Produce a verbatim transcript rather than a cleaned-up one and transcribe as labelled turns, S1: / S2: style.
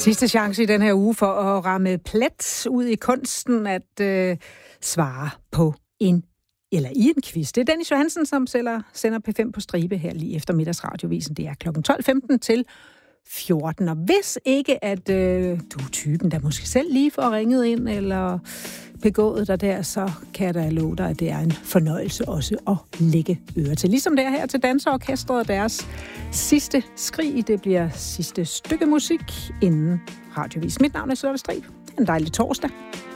S1: Sidste chance i den her uge for at ramme plet ud i kunsten at øh, svare på en eller i en quiz. Det er Dennis Johansen, som sælger, sender P fem på stribe her lige efter middagsradiovisen. Det er klokken tolv femten til fjorten. Og hvis ikke, at øh, du er typen, der måske selv lige får ringet ind eller begået dig der, så kan jeg da love dig, at det er en fornøjelse også at lægge øre til. Ligesom det er her til Danseorkestret og deres sidste skrig. Det bliver sidste stykke musik inden radiovis. Mit navn er Sørve Strib. En dejlig torsdag.